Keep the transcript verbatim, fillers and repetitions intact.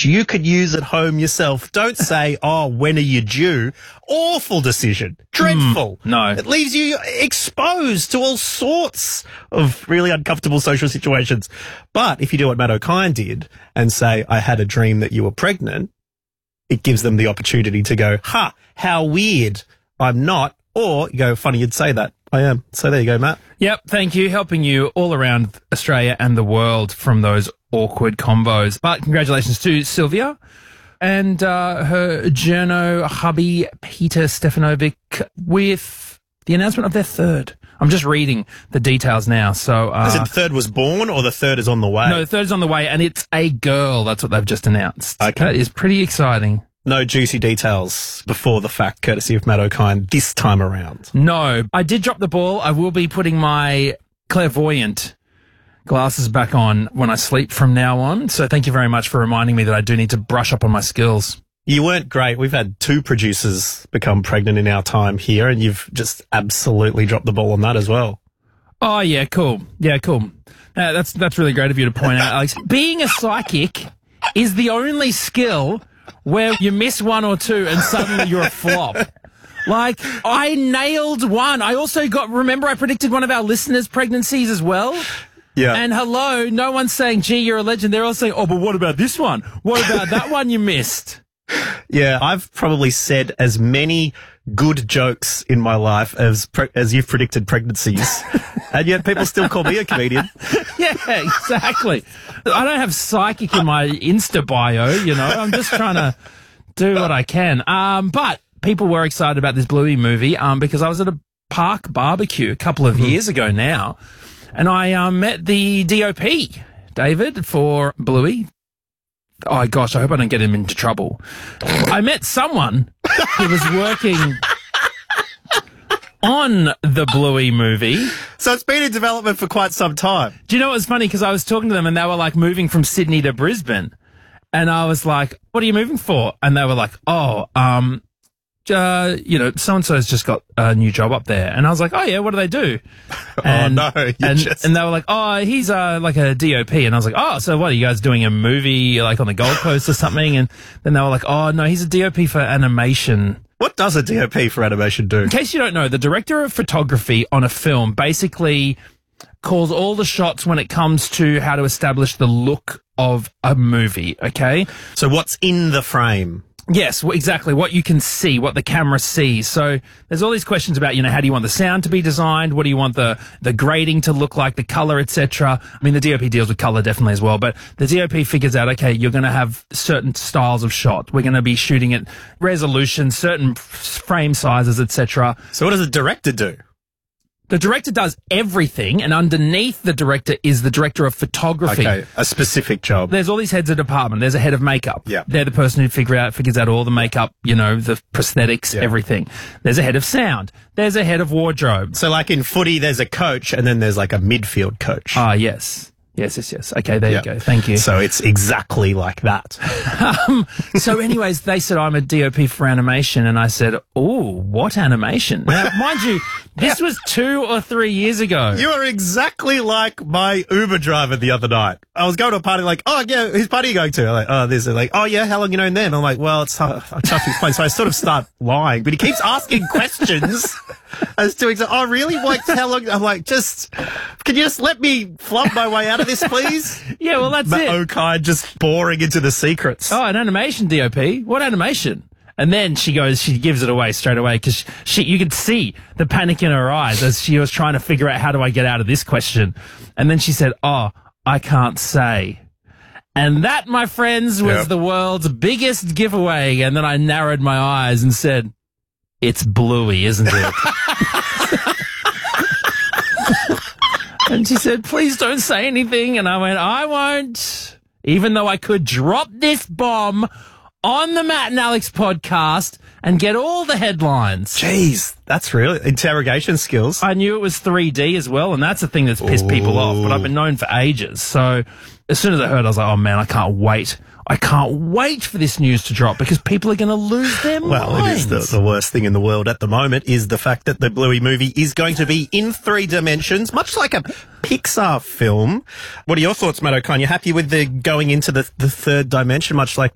which you could use at home yourself. Don't say, oh, when are you due? Awful decision. Dreadful. Mm, no. It leaves you exposed to all sorts of really uncomfortable social situations. But if you do what Matt O'Kine did and say, I had a dream that you were pregnant, it gives them the opportunity to go, ha, how weird. I'm not. Or you go, funny you'd say that. I am. So there you go, Matt. Yep, thank you. Helping you all around Australia and the world from those awkward combos. But congratulations to Sylvia and uh, her journo hubby, Peter Stefanovic, with the announcement of their third. I'm just reading the details now. So, uh, Is it the third was born or the third is on the way? No, the third is on the way, and it's a girl. That's what they've just announced. Okay. That is pretty exciting. No juicy details before the fact, courtesy of Matt O'Kine this time around. No, I did drop the ball. I will be putting my clairvoyant glasses back on when I sleep from now on. So thank you very much for reminding me that I do need to brush up on my skills. You weren't great. We've had two producers become pregnant in our time here, and you've just absolutely dropped the ball on that as well. Oh, yeah, cool. Yeah, cool. Uh, that's, that's really great of you to point out, Alex. Being a psychic is the only skill where you miss one or two and suddenly you're a flop. Like, I nailed one. I also got, remember I predicted one of our listeners' pregnancies as well? Yeah. And hello, no one's saying, gee, you're a legend. They're all saying, oh, but what about this one? What about that one you missed? Yeah, I've probably said as many good jokes in my life as pre- as you've predicted pregnancies, and yet people still call me a comedian. Yeah, exactly. I don't have psychic in my Insta bio, you know. I'm just trying to do what I can. Um, but people were excited about this Bluey movie um, because I was at a park barbecue a couple of mm-hmm. years ago now, and I um, met the D O P, David, for Bluey. Oh, gosh, I hope I don't get him into trouble. I met someone who was working on the Bluey movie. So it's been in development for quite some time. Do you know what was funny? Because I was talking to them and they were like moving from Sydney to Brisbane. And I was like, what are you moving for? And they were like, oh, um, uh, you know, so-and-so's just got a new job up there. And I was like, oh, yeah, what do they do? And, oh, no. And, just... and they were like, oh, he's uh, like a D O P. And I was like, oh, so what, are you guys doing a movie like on the Gold Coast or something? And then they were like, oh, no, he's a D O P for animation. What does a D O P for animation do? In case you don't know, the director of photography on a film basically calls all the shots when it comes to how to establish the look of a movie, okay? So what's in the frame? Yes, well, exactly. What you can see, what the camera sees. So there's all these questions about, you know, how do you want the sound to be designed? What do you want the, the grading to look like, the color, et cetera? I mean, the D O P deals with color definitely as well, but the D O P figures out, okay, you're going to have certain styles of shot. We're going to be shooting at resolution, certain frame sizes, et cetera. So what does a director do? The director does everything, and underneath the director is the director of photography. Okay, a specific job. There's all these heads of department. There's a head of makeup. Yeah. They're the person who figure out, figures out all the makeup, you know, the prosthetics, yeah. everything. There's a head of sound. There's a head of wardrobe. So like in footy, there's a coach, and then there's like a midfield coach. Ah, yes. Yes, yes, yes. Okay, there yep. you go. Thank you. So it's exactly like that. um, so anyways, they said, I'm a D O P for animation. And I said, oh, what animation? Now, mind you, this was two or three years ago. You are exactly like my Uber driver the other night. I was going to a party like, oh, yeah, whose party are you going to? I'm like, oh, this. They're like, oh, yeah, how long you known them? I'm like, well, it's tough, it's tough to explain. So I sort of start lying. But he keeps asking questions as to, oh, really? Like, how long? I'm like, just, can you just let me flub my way out of this, please? Yeah, well, that's Matt it. O'Kine just boring into the secrets. Oh, an animation D O P? What animation? And then she goes, she gives it away straight away because she, you could see the panic in her eyes as she was trying to figure out how do I get out of this question. And then she said, oh, I can't say. And that, my friends, was yep. the world's biggest giveaway. And then I narrowed my eyes and said, it's Bluey, isn't it? And she said, please don't say anything. And I went, I won't. Even though I could drop this bomb on the Matt and Alex podcast and get all the headlines. Jeez, that's really interrogation skills. I knew it was three D as well, and that's the thing that's pissed Ooh. people off, but I've been known for ages. So as soon as I heard, I was like, oh, man, I can't wait. I can't wait for this news to drop because people are going to lose their well, minds. Well, it is the, the worst thing in the world at the moment is the fact that the Bluey movie is going to be in three dimensions, much like a Pixar film. What are your thoughts, Matt O'Kine? You happy with the going into the, the third dimension, much like